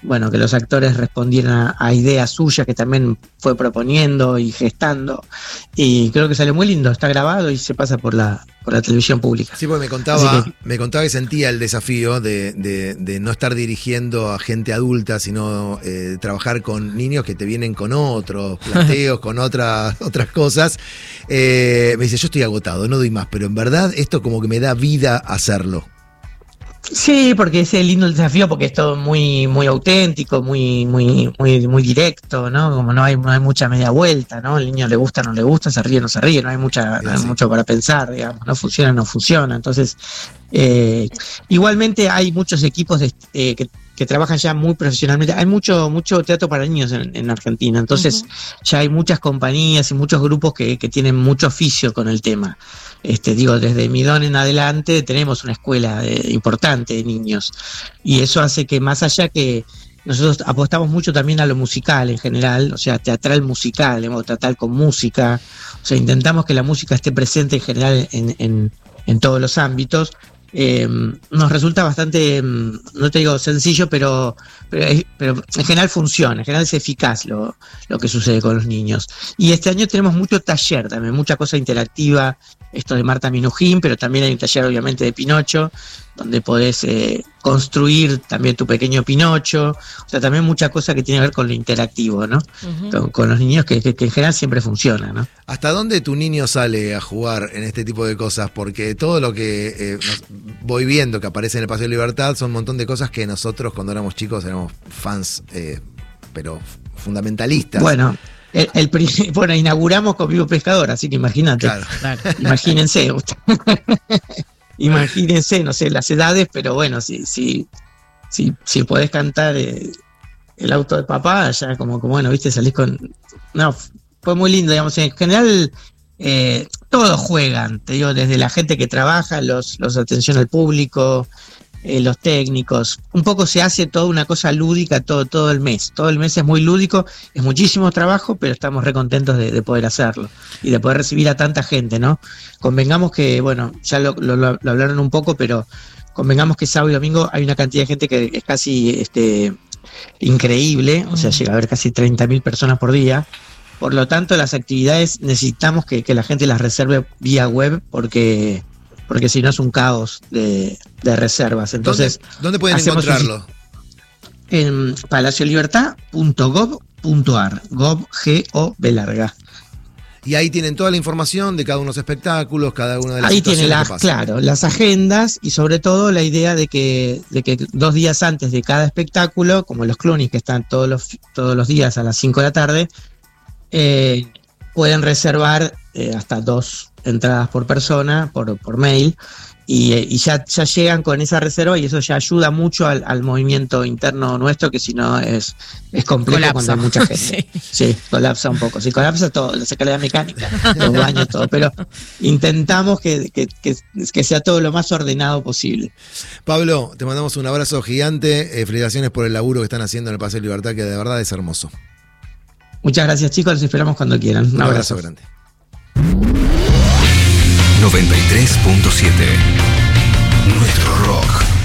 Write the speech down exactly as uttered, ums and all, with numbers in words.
bueno, que los actores respondieran a, a ideas suyas que también fue proponiendo y gestando. Y creo que salió muy lindo, está grabado y se pasa por la, por la televisión pública. Sí, porque me contaba, que, me contaba que sentía el desafío de, de, de no estar dirigiendo a gente adulta, sino eh, trabajar con niños que te vienen con otros planteos, con otras, otras cosas. Eh, me dice, yo estoy agotado, no doy más, pero en verdad esto como que me da vida hacerlo. Sí, porque es el lindo desafío, porque es todo muy, muy auténtico, muy, muy, muy, muy directo, ¿no? Como no hay, no hay mucha media vuelta, ¿no? El niño le gusta, no le gusta, se ríe, no se ríe, no hay mucha, no hay mucho para pensar, digamos, no funciona, no funciona. Entonces, eh, igualmente hay muchos equipos de, eh, que, que trabajan ya muy profesionalmente. Hay mucho, mucho teatro para niños en, en Argentina, entonces uh-huh. ya hay muchas compañías y muchos grupos que, que tienen mucho oficio con el tema. Este, digo, desde Midón en adelante tenemos una escuela de, importante de niños, y eso hace que, más allá que nosotros apostamos mucho también a lo musical en general, o sea, teatral musical, hemos tratado con música, o sea, intentamos que la música esté presente en general en, en, en todos los ámbitos. Eh, nos resulta bastante, no te digo sencillo, pero, pero, pero en general funciona, en general es eficaz lo, lo que sucede con los niños. Y este año tenemos mucho taller también, mucha cosa interactiva, esto de Marta Minujín, pero también hay un taller obviamente de Pinocho, donde podés eh, construir también tu pequeño Pinocho, o sea, también mucha cosa que tiene que ver con lo interactivo, ¿no? Uh-huh. Con, con los niños, que, que, que en general siempre funciona, ¿no? ¿Hasta dónde tu niño sale a jugar en este tipo de cosas? Porque todo lo que eh, nos, voy viendo que aparece en el Paseo de Libertad son un montón de cosas que nosotros cuando éramos chicos éramos fans, eh, pero fundamentalistas. Bueno, el, el, bueno, inauguramos con Vivo Pescador, así que imagínate. Claro. Imagínense. Imagínense, no sé, las edades, pero bueno, si, si, si, si podés cantar eh, El auto de papá, ya como, como bueno, viste, salís con... No, fue muy lindo, digamos, en general eh, todos juegan, te digo, desde la gente que trabaja, los, los de atención al público, eh, los técnicos, un poco se hace toda una cosa lúdica todo, todo el mes, todo el mes es muy lúdico, es muchísimo trabajo, pero estamos re contentos de, de poder hacerlo y de poder recibir a tanta gente, ¿no? Convengamos que, bueno, ya lo, lo, lo hablaron un poco, pero convengamos que sábado y domingo hay una cantidad de gente que es casi este, increíble, o sea, llega a haber casi treinta mil personas por día. Por lo tanto, las actividades necesitamos que, que la gente las reserve vía web, porque porque si no es un caos de, de reservas. Entonces, ¿Dónde, ¿dónde pueden encontrarlo? En palacio libertad punto gov punto ar, gov, G O B larga. Y ahí tienen toda la información de cada uno de los espectáculos, cada una de las ahí situaciones tiene las, que pasan. Claro, las agendas y sobre todo la idea de que, de que dos días antes de cada espectáculo, como los Clunis que están todos los, todos los días a las cinco de la tarde, eh, pueden reservar eh, hasta dos entradas por persona, por, por mail, y, y ya, ya llegan con esa reserva, y eso ya ayuda mucho al, al movimiento interno nuestro, que si no es, es complejo colapsa. Cuando hay mucha gente. Sí. Sí, colapsa un poco. Sí, colapsa todo, la escalera mecánica, los baños, todo, pero intentamos que, que, que, que sea todo lo más ordenado posible. Pablo, te mandamos un abrazo gigante, eh, felicitaciones por el laburo que están haciendo en el Paseo de Libertad, que de verdad es hermoso. Muchas gracias, chicos, los esperamos cuando quieran. Un, un abrazo. abrazo grande. noventa y tres punto siete Nuestro rock.